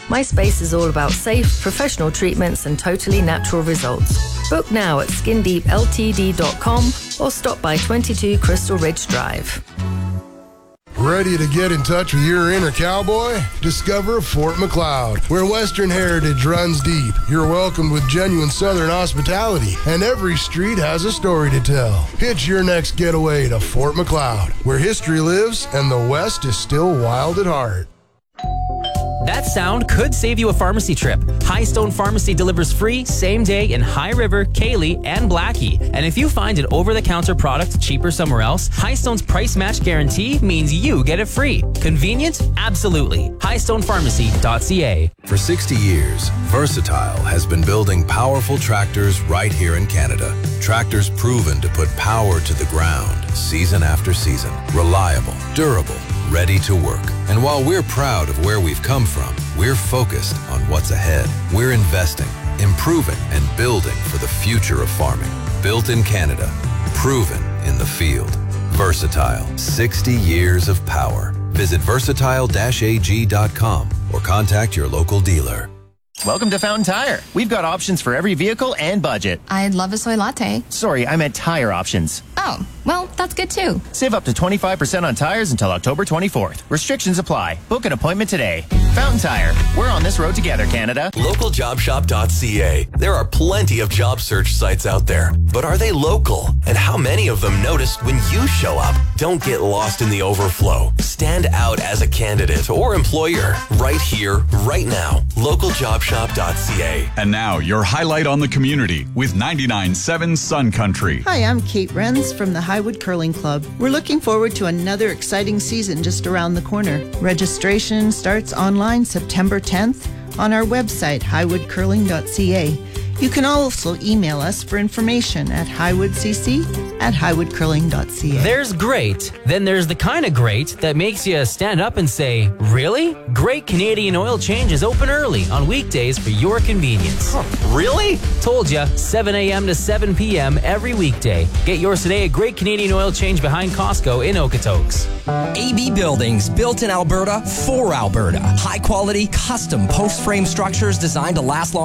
My space is all about safe, professional treatments and totally natural results. Book now at skindeepltd.com or stop by 22 Crystal Ridge Drive. Ready to get in touch with your inner cowboy? Discover Fort McLeod, where Western heritage runs deep. You're welcomed with genuine Southern hospitality, and every street has a story to tell. Hitch your next getaway to Fort McLeod, where history lives and the West is still wild at heart. That sound could save you a pharmacy trip. Highstone Pharmacy delivers free same day in High River, Cayley, and Blackie. And if you find an over-the-counter product cheaper somewhere else, Highstone's price match guarantee means you get it free. Convenient? Absolutely. HighstonePharmacy.ca. For 60 years, Versatile has been building powerful tractors right here in Canada. Tractors proven to put power to the ground season after season. Reliable, durable, ready to work. And while we're proud of where we've come from, we're focused on what's ahead. We're investing, improving, and building for the future of farming. Built in Canada, proven in the field. Versatile, 60 years of power. Visit versatile-ag.com or contact your local dealer. Welcome to Fountain Tire. We've got options for every vehicle and budget. I'd love a soy latte. Sorry, I meant tire options. Oh, well, that's good too. Save up to 25% on tires until October 24th. Restrictions apply. Book an appointment today. Fountain Tire. We're on this road together, Canada. LocalJobShop.ca. There are plenty of job search sites out there, but are they local? And how many of them notice when you show up? Don't get lost in the overflow. Stand out as a candidate or employer right here, right now. LocalJobShop.ca. And now, your highlight on the community with 99.7 Sun Country. Hi, I'm Kate Renz from the Highwood Curling Club. We're looking forward to another exciting season just around the corner. Registration starts online September 10th on our website, highwoodcurling.ca. You can also email us for information at highwoodcc@highwoodcurling.ca. There's great. Then there's the kind of great that makes you stand up and say, really? Great Canadian Oil Change is open early on weekdays for your convenience. Really? Told ya, 7 a.m. to 7 p.m. every weekday. Get yours today at Great Canadian Oil Change behind Costco in Okotoks. AB Buildings, built in Alberta for Alberta. High quality, custom post frame structures designed to last long.